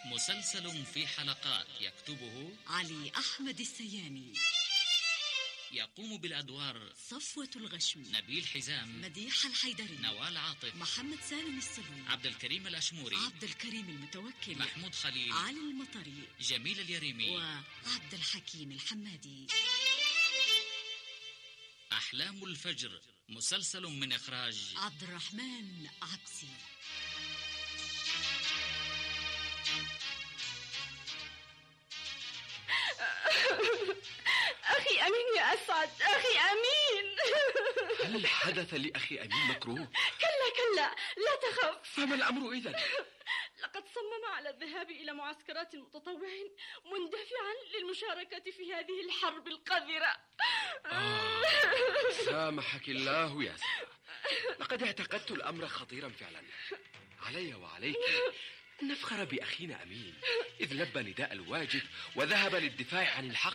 مسلسل في حلقات يكتبه علي أحمد السيامي. يقوم بالأدوار صفوة الغشم، نبيل حزام، مديحة الحيدري، نوال عاطف، محمد سالم السلوي، عبد الكريم الأشموري، عبد الكريم المتوكل، محمود خليل، علي المطري، جميل اليريمي، وعبد الحكيم الحمادي. أحلام الفجر، مسلسل من إخراج عبد الرحمن عبسي. أخي أمين يا أسعد، أخي أمين. هل حدث لأخي أمين مكروه؟ كلا لا تخف. فما الأمر إذن؟ لقد صمم على الذهاب إلى معسكرات المتطوعين مندفعا للمشاركة في هذه الحرب القذرة. سامحك الله يا سارة، لقد اعتقدت الأمر خطيرا فعلا. علي وعليك أن نفخر بأخينا أمين إذ لبى نداء الواجب وذهب للدفاع عن الحق.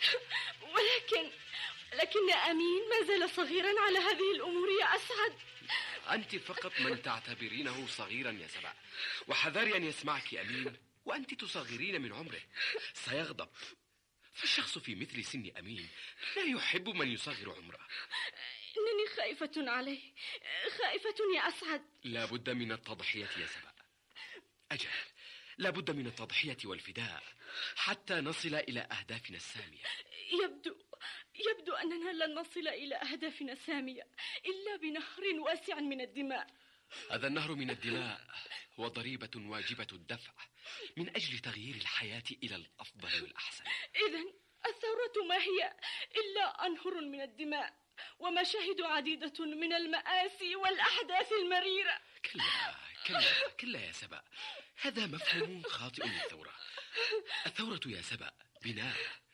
لكن أمين ما زال صغيرا على هذه الأمور يا أسعد. أنت فقط من تعتبرينه صغيرا يا سبا، وحذري أن يسمعك أمين وأنت تصغرين من عمره، سيغضب. فالشخص في مثل سن أمين لا يحب من يصغر عمره. إنني خائفة عليه، خائفة يا أسعد. لا بد من التضحية يا سبا، أجل لا بد من التضحية والفداء حتى نصل إلى أهدافنا السامية. يبدو أننا لن نصل إلى أهدافنا السامية إلا بنهر واسع من الدماء. هذا النهر من الدماء هو ضريبة واجبة الدفع من أجل تغيير الحياة إلى الأفضل والأحسن. إذن الثورة ما هي إلا أنهر من الدماء ومشاهد عديدة من المآسي والأحداث المريرة. كلا يا سبا، هذا مفهوم خاطئ للثورة. الثورة يا سبا بناء